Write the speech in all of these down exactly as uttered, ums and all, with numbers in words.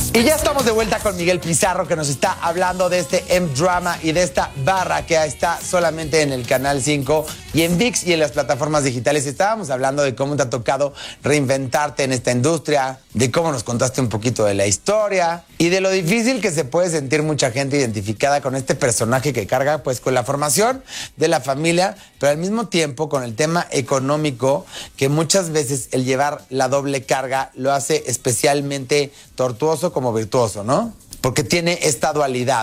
Y ya estamos de vuelta con Miguel Pizarro, que nos está hablando de este M-Drama y de esta barra que está solamente en el Canal cinco y en ViX y en las plataformas digitales. Estábamos hablando de cómo te ha tocado reinventarte en esta industria, de cómo nos contaste un poquito de la historia y de lo difícil que se puede sentir mucha gente identificada con este personaje que carga pues con la formación de la familia, pero al mismo tiempo con el tema económico, que muchas veces el llevar la doble carga lo hace especialmente tortuoso como virtuoso, ¿no? Porque tiene esta dualidad.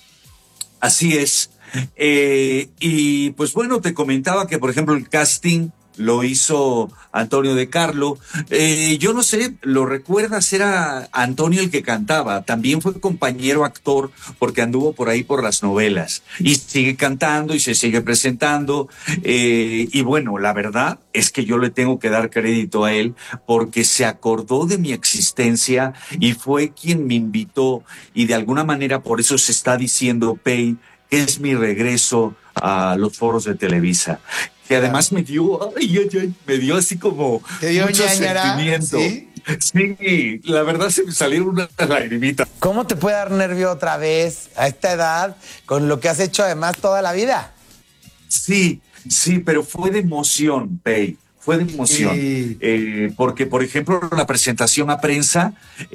Así es. Eh, y pues bueno, te comentaba que, por ejemplo, el casting lo hizo Antonio de Carlo. Eh, yo no sé, ¿lo recuerdas? Era Antonio el que cantaba. También fue compañero actor porque anduvo por ahí por las novelas. Y sigue cantando y se sigue presentando. Eh, y bueno, la verdad es que yo le tengo que dar crédito a él porque se acordó de mi existencia y fue quien me invitó. Y de alguna manera por eso se está diciendo, Pay, que es mi regreso a los foros de Televisa. Que además me dio, ay, ay, ay, me dio así como ¿te dio mucho ñañara? sentimiento. ¿Sí? Sí, la verdad se me salieron unas lagrimitas. ¿Cómo te puede dar nervio otra vez a esta edad con lo que has hecho además toda la vida? Sí, sí, pero fue de emoción, Pei. Fue de emoción. Sí. Eh, porque, por ejemplo, la presentación a prensa,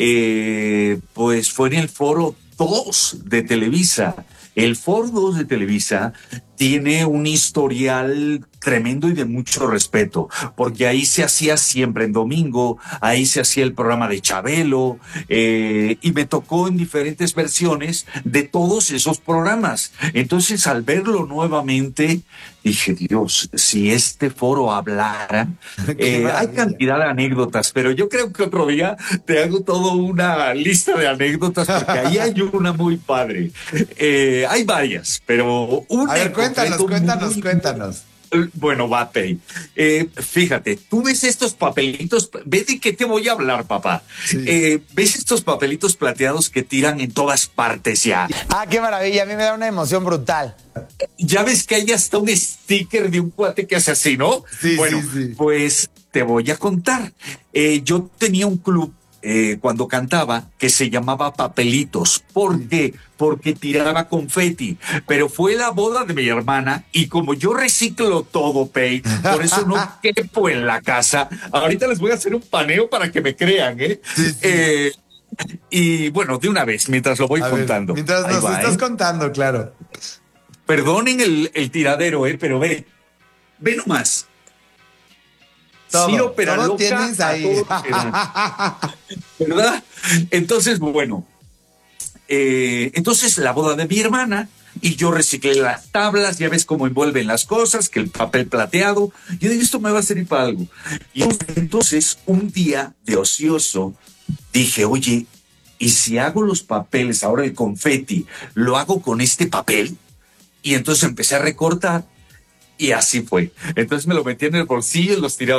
eh, pues fue en el foro dos de Televisa. El foro dos de Televisa tiene un historial tremendo y de mucho respeto, porque ahí se hacía siempre en domingo, ahí se hacía el programa de Chabelo, eh, y me tocó en diferentes versiones de todos esos programas. Entonces, al verlo nuevamente, dije, Dios, si este foro hablara, eh, hay cantidad de anécdotas, pero yo creo que otro día te hago toda una lista de anécdotas, porque ahí hay una muy padre. Eh, hay varias, pero una... A ver, cuéntanos, cuéntanos, muy... cuéntanos. Bueno, va, Pei. Eh, fíjate, tú ves estos papelitos, ¿ves de qué te voy a hablar, papá? Sí. Eh, ¿Ves estos papelitos plateados que tiran en todas partes ya? Ah, qué maravilla, a mí me da una emoción brutal. Ya ves que hay hasta un sticker de un cuate que hace así, ¿no? Sí, bueno, sí, sí. Pues te voy a contar. Eh, yo tenía un club Eh, cuando cantaba, que se llamaba Papelitos. ¿Por qué? Porque tiraba confeti. Pero fue la boda de mi hermana y como yo reciclo todo, Pei, por eso no quepo en la casa. Ahorita les voy a hacer un paneo para que me crean, ¿eh? Sí, sí. eh y bueno, de una vez, mientras lo voy a contando. Ver, mientras nos va, estás ¿eh? contando, claro. Perdonen el, el tiradero, ¿eh? Pero ve, ve nomás. Todo, Ciro Peraloca, todo tienes ahí. ¿Verdad? Entonces, bueno, eh, entonces la boda de mi hermana y yo reciclé las tablas, ya ves cómo envuelven las cosas, que el papel plateado. Yo dije, esto me va a servir para algo. Y entonces, un día de ocioso, dije, oye, ¿y si hago los papeles, ahora el confeti, lo hago con este papel? Y entonces empecé a recortar y así fue. Entonces me lo metí en el bolsillo y los tiraba.